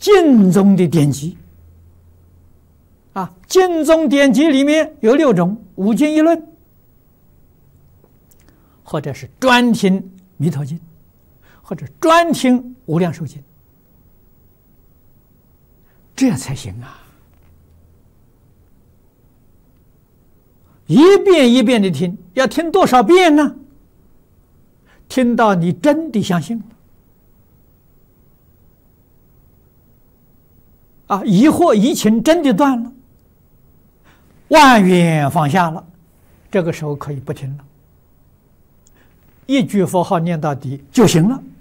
净宗的典籍啊，净宗典籍里面有6种：五经一论，或者是专听弥陀经，或者专听无量寿经，这样才行啊！一遍一遍的听，要听多少遍呢？听到你真的相信了啊，疑惑疑情真的断了，万缘放下了，这个时候可以不听了，一句佛号念到底就行了。